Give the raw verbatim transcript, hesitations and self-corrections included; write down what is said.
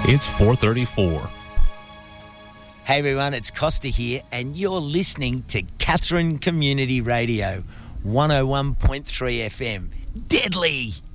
It's four thirty-four. Hey everyone, it's Costa here, and you're listening to Catherine Community Radio, one oh one point three F M. Deadly!